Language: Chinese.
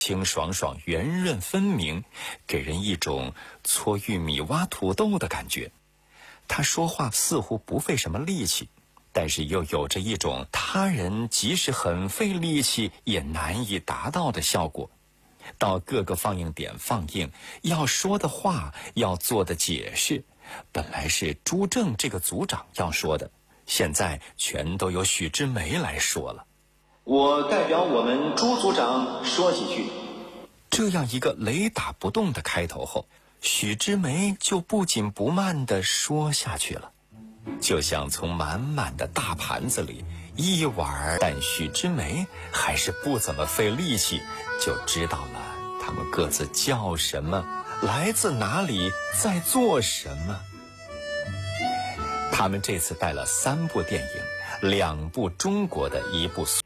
清爽爽、圆润分明，给人一种搓玉米、挖土豆的感觉。他说话似乎不费什么力气，但是又有着一种他人即使很费力气也难以达到的效果。到各个放映点放映，要说的话，要做的解释，本来是朱正这个组长要说的，现在全都由许知梅来说了。 我代表我们朱组长说几句。 这样一个雷打不动的开头后，许知梅就不紧不慢地说下去了，就像从满满的大盘子里一碗，但许知梅还是不怎么费力气，就知道了他们各自叫什么，来自哪里，在做什么。他们这次带了3部电影，2部中国的，1部